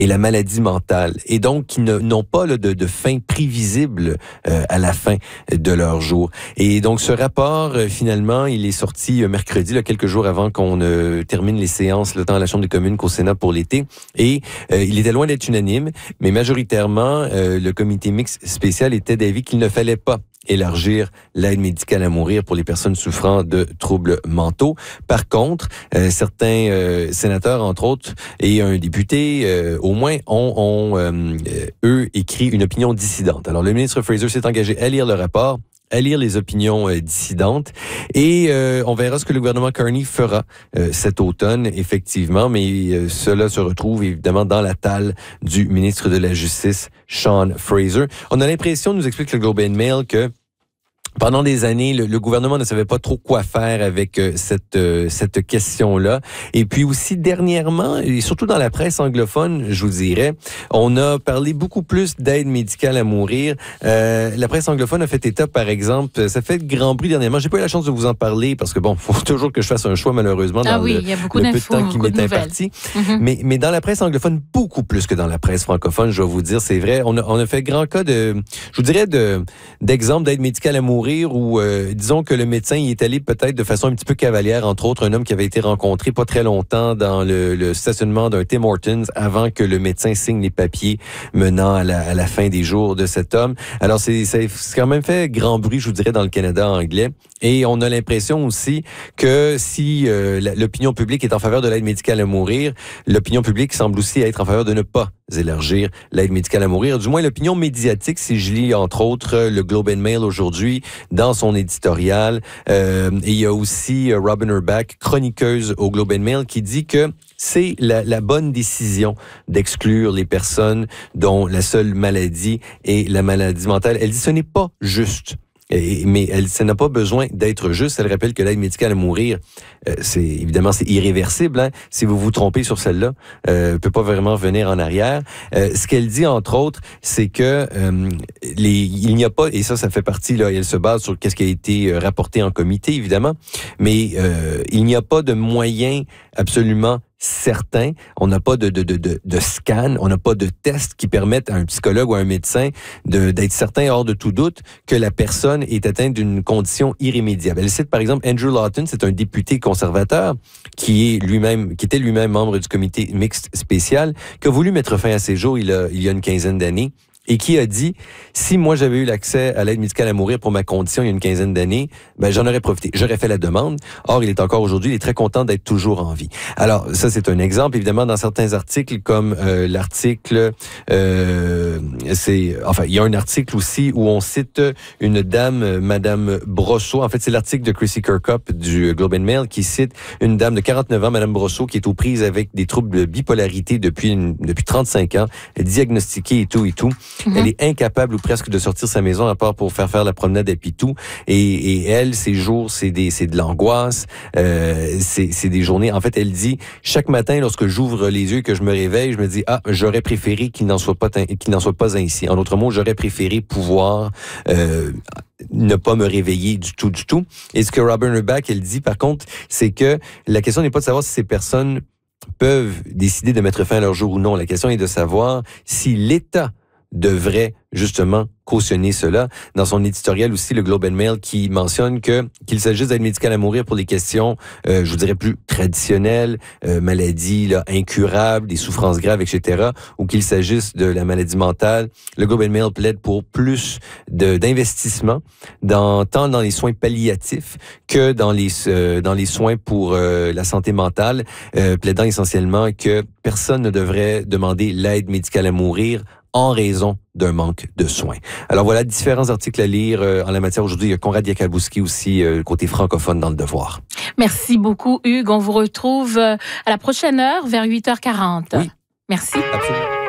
et la maladie mentale, et donc qui n'ont pas là, de fin prévisible à la fin de leur jour. Et donc ce rapport, finalement, il est sorti mercredi, là, quelques jours avant qu'on termine les séances là, tant à la Chambre des communes qu'au Sénat pour l'été. Et il était loin d'être unanime, mais majoritairement, le comité mixte spécial était d'avis qu'il ne fallait pas élargir l'aide médicale à mourir pour les personnes souffrant de troubles mentaux. Par contre, certains sénateurs, entre autres, et un député, au moins, ont eux, écrit une opinion dissidente. Alors, le ministre Fraser s'est engagé à lire le rapport, à lire les opinions dissidentes, et on verra ce que le gouvernement Carney fera cet automne, effectivement, mais cela se retrouve évidemment dans la talle du ministre de la Justice, Sean Fraser. On a l'impression, nous explique le Globe and Mail, que pendant des années, le gouvernement ne savait pas trop quoi faire avec cette question-là. Et puis aussi, dernièrement, et surtout dans la presse anglophone, je vous dirais, on a parlé beaucoup plus d'aide médicale à mourir. La presse anglophone a fait état, par exemple, ça fait grand bruit dernièrement. J'ai pas eu la chance de vous en parler parce que bon, faut toujours que je fasse un choix, malheureusement, dans le peu de temps qui m'est imparti. Mais dans la presse anglophone, beaucoup plus que dans la presse francophone, je vais vous dire, c'est vrai. On a fait grand cas je vous dirais, d'exemples d'aide médicale à mourir où, disons que le médecin y est allé peut-être de façon un petit peu cavalière, entre autres, un homme qui avait été rencontré pas très longtemps dans le stationnement d'un Tim Hortons avant que le médecin signe les papiers menant à la fin des jours de cet homme. Alors, c'est quand même fait grand bruit, je vous dirais, dans le Canada anglais. Et on a l'impression aussi que si l'opinion publique est en faveur de l'aide médicale à mourir, l'opinion publique semble aussi être en faveur de ne pas élargir l'aide médicale à mourir. Du moins, l'opinion médiatique, si je lis, entre autres, le Globe and Mail aujourd'hui, dans son éditorial. Et il y a aussi Robin Urbach, chroniqueuse au Globe and Mail, qui dit que c'est la bonne décision d'exclure les personnes dont la seule maladie est la maladie mentale. Elle dit ce n'est pas juste. Mais ça n'a pas besoin d'être juste. Elle rappelle que l'aide médicale à mourir, c'est irréversible. Hein? Si vous vous trompez sur celle-là, peut pas vraiment revenir en arrière. Ce qu'elle dit, entre autres, c'est que il n'y a pas, et ça fait partie, là, elle se base sur qu'est-ce qui a été rapporté en comité, évidemment, mais il n'y a pas de moyen absolument certain, on n'a pas de scan, on n'a pas de test qui permettent à un psychologue ou à un médecin d'être certain, hors de tout doute, que la personne est atteinte d'une condition irrémédiable. Elle cite par exemple Andrew Lawton, c'est un député conservateur qui était lui-même membre du comité mixte spécial, qui a voulu mettre fin à ses jours il y a une quinzaine d'années, et qui a dit, si moi j'avais eu l'accès à l'aide médicale à mourir pour ma condition il y a une quinzaine d'années, ben j'en aurais profité. J'aurais fait la demande. Or, il est encore aujourd'hui, il est très content d'être toujours en vie. Alors, ça c'est un exemple. Évidemment, dans certains articles, comme l'article, il y a un article aussi où on cite une dame, Madame Brosseau. En fait, c'est l'article de Chrissy Kirkup du Globe and Mail qui cite une dame de 49 ans, Madame Brosseau, qui est aux prises avec des troubles de bipolarité depuis 35 ans, diagnostiquée et tout. Elle est incapable ou presque de sortir de sa maison à part pour faire la promenade à Pitou. Et elle, ses jours, c'est de l'angoisse. C'est des journées. En fait, elle dit, chaque matin, lorsque j'ouvre les yeux et que je me réveille, je me dis, j'aurais préféré qu'il n'en soit pas ainsi. En d'autres mots, j'aurais préféré pouvoir ne pas me réveiller du tout. Et ce que Robin Urbach, elle dit, par contre, c'est que la question n'est pas de savoir si ces personnes peuvent décider de mettre fin à leur jour ou non. La question est de savoir si l'État devrait justement cautionner cela. Dans son éditorial aussi, le Globe and Mail qui mentionne qu'il s'agisse d'aide médicale à mourir pour les questions, je vous dirais plus traditionnelles, maladies là, incurables, des souffrances graves, etc., ou qu'il s'agisse de la maladie mentale, le Globe and Mail plaide pour plus d'investissement tant dans les soins palliatifs que dans les soins pour la santé mentale, plaidant essentiellement que personne ne devrait demander l'aide médicale à mourir en raison d'un manque de soins. Alors voilà, différents articles à lire en la matière aujourd'hui. Il y a Conrad Yakabouski aussi, côté francophone dans Le Devoir. Merci beaucoup, Hugues. On vous retrouve à la prochaine heure, vers 8h40. Oui. Merci. Absolument.